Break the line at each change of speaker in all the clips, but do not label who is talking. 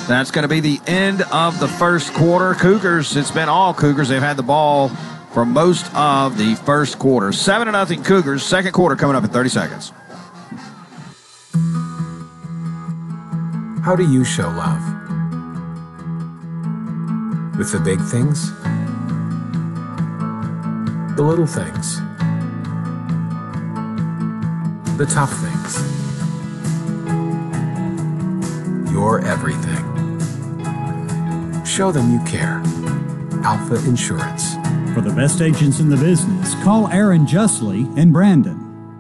That's going to be the end of the first quarter. Cougars, it's been all Cougars. They've had the ball for most of the first quarter. 7-0 Cougars. Second quarter coming up in 30 seconds.
How do you show love? With the big things? The little things? The tough things? Your everything. Show them you care. Alpha Insurance.
For the best agents in the business, call Aaron Justly in Brandon.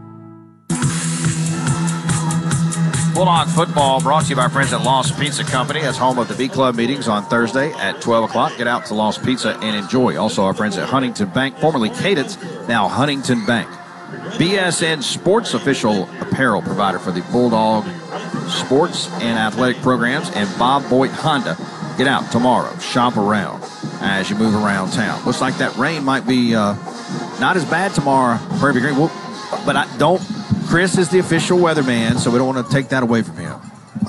Bulldog football brought to you by friends at Lost Pizza Company. That's home of the B-Club meetings on Thursday at 12 o'clock. Get out to Lost Pizza and enjoy. Also, our friends at Huntington Bank, formerly Cadence, now Huntington Bank. BSN Sports, official apparel provider for the Bulldog sports and athletic programs, and Bob Boyd Honda. Get out tomorrow. Shop around as you move around town. Looks like that rain might be not as bad tomorrow, Prairie Green. But Chris is the official weatherman, so we don't want to take that away from him.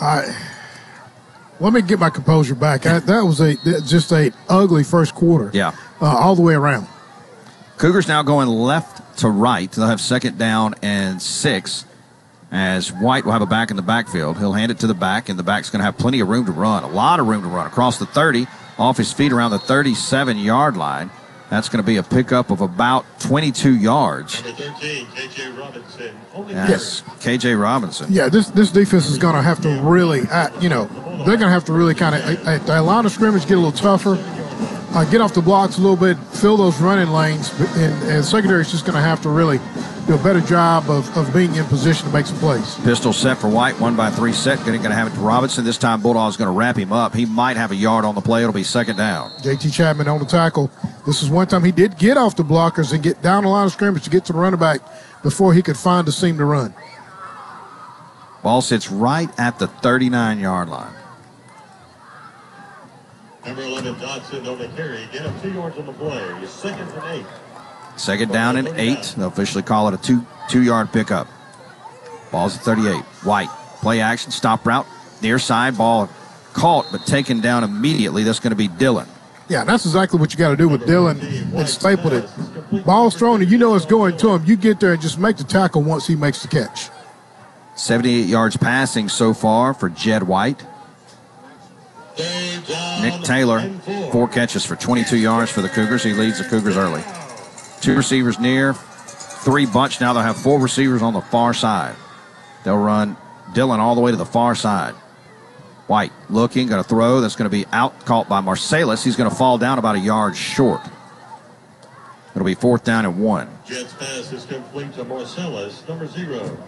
Let me get my composure back. That was just a ugly first quarter.
Yeah.
All the way around.
Cougars now going left to right. They'll have 2nd down and 6 as White will have a back in the backfield. He'll hand it to the back, and the back's going to have plenty of room to run, a lot of room to run across the 30, off his feet around the 37-yard line. That's going to be a pickup of about 22 yards.
Number 13, K.J. Robinson.
Yes, K.J. Robinson.
Yeah, this defense is going to have to really, they're going to have to really kind of, at the line of scrimmage, get a little tougher, get off the blocks a little bit, fill those running lanes, and secondary is just going to have to really do a better job of being in position to make some plays.
Pistol set for White, 1-by-3 set. Going to have it to Robinson. This time Bulldog's going to wrap him up. He might have a yard on the play. It'll be 2nd down.
J.T. Chapman on the tackle. This is one time he did get off the blockers and get down the line of scrimmage to get to the running back before he could find the seam to run.
Ball sits right at the 39-yard line.
Number 11, Dodson on the carry. Get him 2 yards on the play. You're 2nd and 8.
2nd down and 8. They'll officially call it a two-yard pickup. Ball's at 38. White, play action, stop route, near side, ball caught but taken down immediately. That's going to be Dillon.
Yeah, that's exactly what you got to do with Dillon and Stapleton. Ball's thrown and you know it's going to him. You get there and just make the tackle once he makes the catch.
78 yards passing so far for Jed White. Nick Taylor, 4 catches for 22 yards for the Cougars. He leads the Cougars early. 2 receivers near, 3 bunch. Now they'll have 4 receivers on the far side. They'll run Dillon all the way to the far side. White looking, going to throw. That's going to be out, caught by Marsalis. He's going to fall down about a yard short. It'll be 4th down and 1.
Jets pass is complete to Marsalis, number 0.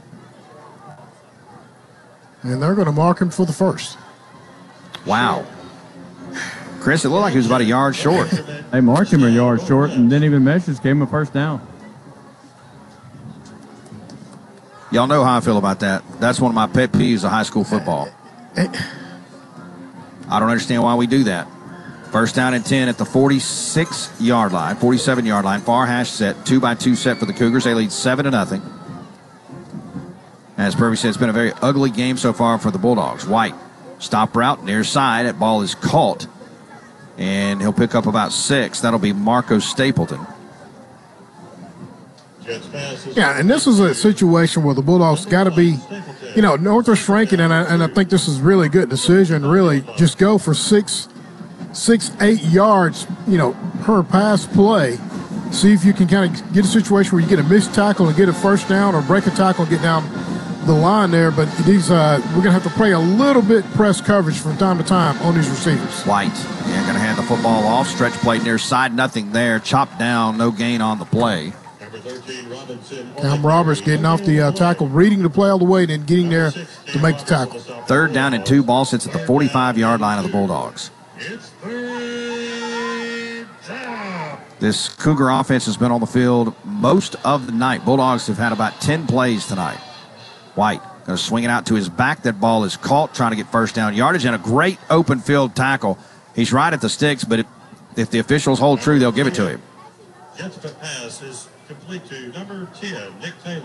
And they're going to mark him for the first.
Wow. Chris, it looked like he was about a yard short.
They marked him a yard short and didn't even measure. Gave him a 1st down.
Y'all know how I feel about that. That's one of my pet peeves of high school football. I don't understand why we do that. 1st down and 10 at the 46-yard line, 47-yard line. Far hash set, 2-by-2 set for the Cougars. They lead 7-0. As Purvey said, it's been a very ugly game so far for the Bulldogs. White, stop route, near side. That ball is caught. And he'll pick up about 6. That'll be Marco Stapleton.
Yeah, and this is a situation where the Bulldogs got to be, Northwest Franklin, and I think this is really good decision, really just go for 6, 8 yards, per pass play. See if you can kind of get a situation where you get a missed tackle and get a 1st down, or break a tackle and get down the line there. But these we're going to have to play a little bit press coverage from time to time on these receivers.
White, going to hand the football off. Stretch play near side, nothing there. Chopped down, no gain on the play.
Cam Roberts getting off the tackle, reading the play all the way, then getting there to make the tackle.
3rd down and 2. Ball sits at the 45-yard line of the Bulldogs. This Cougar offense has been on the field most of the night. Bulldogs have had about 10 plays tonight. White going to swing it out to his back. That ball is caught, trying to get 1st down yardage, and a great open field tackle. He's right at the sticks, but if the officials hold true, they'll give it to him.
Jets pass is complete to number 10, Nick Taylor.